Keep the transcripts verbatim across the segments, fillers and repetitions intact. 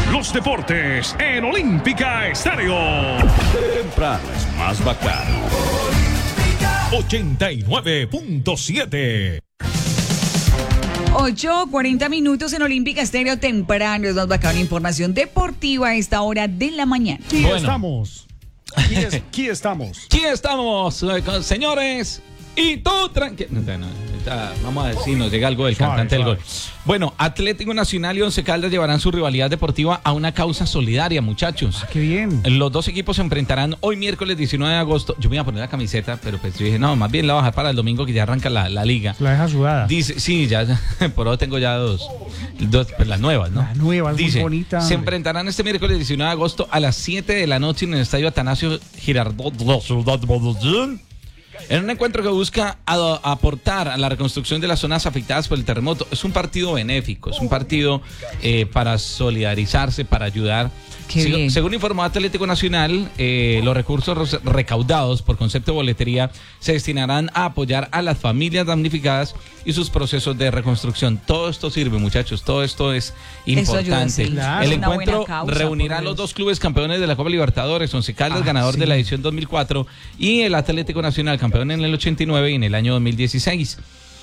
los deportes en Olímpica Estéreo. Temprano es más bacano. ochenta y nueve punto siete. ocho cuarenta minutos en Olímpica Estéreo. Temprano es más bacano. Información deportiva a esta hora de la mañana. Aquí Bueno. estamos. Aquí, es- aquí estamos. Aquí estamos, eh, con- señores. Y tú tranquilo. Vamos a ver si nos llega algo del Suave, cantante del suave. gol. Bueno, Atlético Nacional y Once Caldas llevarán su rivalidad deportiva a una causa solidaria, muchachos. Qué bien. Los dos equipos se enfrentarán hoy miércoles diecinueve de agosto. Yo me iba a poner la camiseta, pero pues yo dije, no, más bien la voy a dejar para el domingo que ya arranca la, la liga. La deja sudada. Dice, sí, ya, ya, por ahora tengo ya dos, dos pues las nuevas, ¿no? Las nuevas, muy Dice, bonita, se hombre. enfrentarán este miércoles diecinueve de agosto a las siete de la noche en el estadio Atanasio Girardot de la ciudad de Medellín. En un encuentro que busca a- aportar a la reconstrucción de las zonas afectadas por el terremoto. Es un partido benéfico, es un partido eh, para solidarizarse, para ayudar. Qué Seg- bien. Según informó Atlético Nacional, eh, los recursos ros- recaudados por concepto de boletería se destinarán a apoyar a las familias damnificadas y sus procesos de reconstrucción. Todo esto sirve, muchachos, todo esto es Eso ayuda, importante. sí. Claro. El Es una buena encuentro causa, reunirá a por los Dios. dos clubes campeones de la Copa Libertadores, Once Caldas, Ah, ganador sí. de la edición dos mil cuatro, y el Atlético Nacional, campeón en el ochenta y nueve y en el año dos mil dieciséis.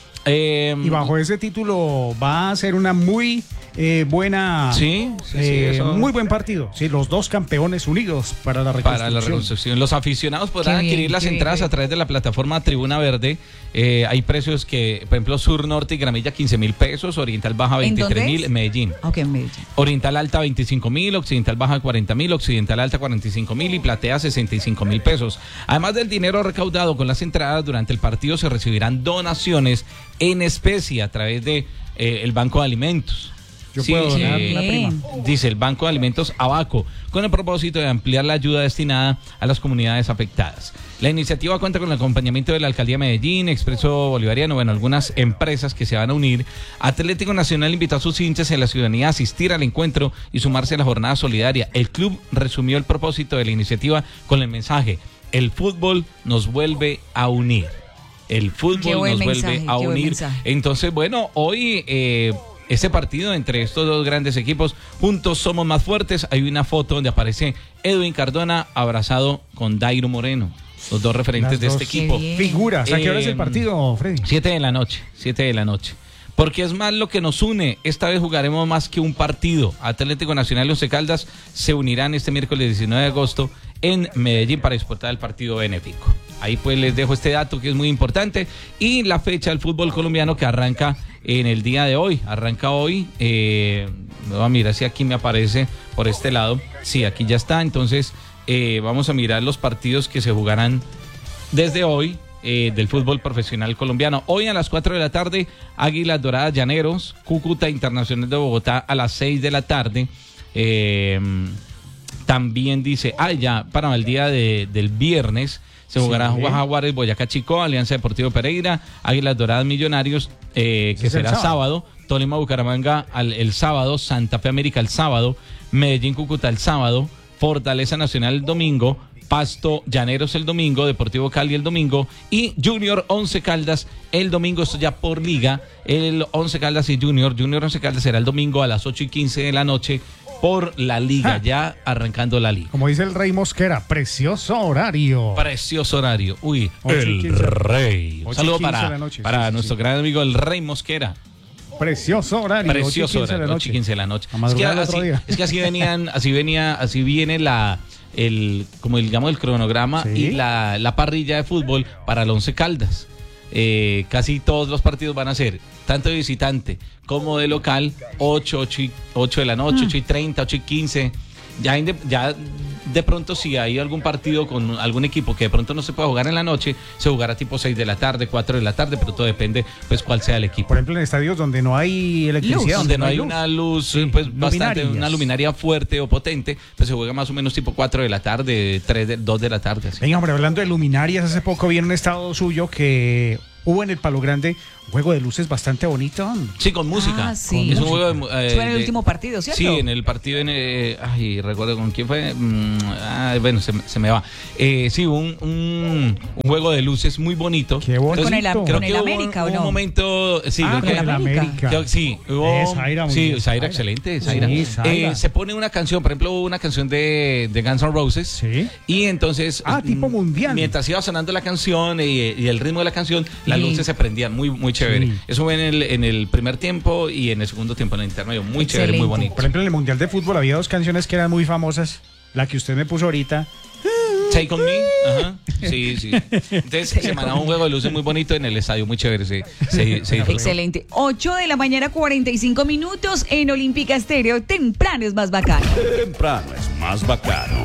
Eh, Y bajo ese título va a ser una muy eh, buena. Sí, sí, sí, eh, eso- muy buen partido. Sí, los dos campeones unidos para la reconstrucción. Para la reconstrucción. Los aficionados podrán Qué bien, adquirir las qué bien, entradas qué a través de la plataforma Tribuna Verde. Eh, hay precios que, por ejemplo, Sur Norte y Gramilla quince mil pesos, Oriental Baja ¿En veintitrés dónde mil, es? en Medellín. Ok, Medellín. Oriental Alta veinticinco mil, Occidental Baja cuarenta mil, Occidental Alta cuarenta y cinco mil y Platea sesenta y cinco mil pesos. Además del dinero recaudado con las entradas durante el partido, se recibirán donaciones en especie a través de eh, el Banco de Alimentos. Yo puedo donar eh, una prima. Dice el Banco de Alimentos Abaco, con el propósito de ampliar la ayuda destinada a las comunidades afectadas. La iniciativa cuenta con el acompañamiento de la Alcaldía de Medellín, Expreso Bolivariano, bueno, algunas empresas que se van a unir. Atlético Nacional invitó a sus hinchas y a la ciudadanía a asistir al encuentro y sumarse a la jornada solidaria. El club resumió el propósito de la iniciativa con el mensaje: el fútbol nos vuelve a unir. El Qué fútbol buen nos mensaje, vuelve a qué buen unir. mensaje. Entonces, bueno, hoy eh, este partido entre estos dos grandes equipos, juntos somos más fuertes. Hay una foto donde aparece Edwin Cardona abrazado con Dairo Moreno, los dos referentes Las de este dos. Qué equipo. bien. Figuras. ¿A qué hora es el Eh, partido, Freddy? Siete de la noche, siete de la noche. Porque es más lo que nos une. Esta vez jugaremos más que un partido. Atlético Nacional y Once Caldas se unirán este miércoles diecinueve de agosto en Medellín para disputar el partido benéfico. Ahí pues les dejo este dato que es muy importante. Y la fecha del fútbol colombiano que arranca en el día de hoy. Arranca hoy. Eh, voy a mirar si aquí me aparece por este lado. Sí, aquí ya está. Entonces eh, vamos a mirar los partidos que se jugarán desde hoy. Eh, del fútbol profesional colombiano. Hoy a las cuatro de la tarde, Águilas Doradas Llaneros, Cúcuta Internacional de Bogotá a las seis de la tarde. Eh, también dice, ah, ya para el día de, del viernes se jugará Sí. Jaguares, Boyacá Chico, Alianza Deportivo Pereira, Águilas Doradas Millonarios, eh, que Es el será sábado. sábado. Tolima Bucaramanga al, el sábado, Santa Fe América el sábado, Medellín Cúcuta el sábado, Fortaleza Nacional el domingo, Pasto Llaneros el domingo, Deportivo Cali el domingo y Junior Once Caldas el domingo. Esto ya por liga, el Once Caldas y Junior, Junior Once Caldas será el domingo a las ocho y quince de la noche por la liga, Ja. ya arrancando la liga. Como dice el Rey Mosquera, precioso horario. Precioso horario. Uy, Ocho y el quince. rey. Un Ocho y saludo quince de para, la noche, para sí, sí, nuestro sí. gran amigo el Rey Mosquera. Precioso horario. Precioso ocho y quince de la horario, ocho noche. y quince de la noche. A Es que, madrugar el otro así, día. es que así venían, así venía, así viene la el como digamos el cronograma Sí. y la, la parrilla de fútbol para el Once Caldas. Eh, casi todos los partidos van a ser tanto de visitante como de local, ocho, ocho, y, ocho de la noche, ocho y treinta, ocho y quince. Ya, inde- ya de pronto si hay algún partido con algún equipo que de pronto no se pueda jugar en la noche, se jugará tipo seis de la tarde, cuatro de la tarde, pero todo depende pues cuál sea el equipo. Por ejemplo, en estadios donde no hay electricidad, Luz. Donde no hay luz. una luz Sí, pues bastante, luminarias. una luminaria fuerte o potente, pues se juega más o menos tipo cuatro de la tarde, tres de, dos de la tarde. Así. Venga, hombre, hablando de luminarias, hace poco vi en un estado suyo que hubo en el Palo Grande Un juego de luces bastante bonito. Sí, con música. Ah, sí. Es un juego de, eh, Fue en el de- último partido, ¿cierto? Sí, en el partido en eh, ay, recuerdo con quién fue. Mm, ah, bueno, se, me- se me va. Eh, sí, un, un, un juego de luces muy bonito. Qué bonito. Con el- creo con que el hubo América, un, ¿o no? un momento, sí, Ah, creo con que- el América. América. creo que sí, hubo, Eh, Zaira, muy sí, bien, Zaira, Zaira. excelente, Zaira. Sí, Zaira. Eh, se pone una canción, por ejemplo, hubo una canción de, de Guns N' Roses. Sí. Y entonces. Ah, tipo mm, mundial. Mientras iba sonando la canción y, y el ritmo de la canción, las Y- luces se prendían muy, muy chévere. Sí. Eso fue en el, en el primer tiempo y en el segundo tiempo en el intermedio. Muy chévere, muy Excelente. bonito. Por ejemplo, en el Mundial de Fútbol había dos canciones que eran muy famosas. La que usted me puso ahorita. Take on me. Ajá. Sí, sí. Entonces se manaba un juego de luces muy bonito en el estadio, muy chévere. Se, se, se disfrutó. Excelente. ocho de la mañana, cuarenta y cinco minutos en Olímpica Estéreo. Temprano es más bacano. Temprano es más bacano.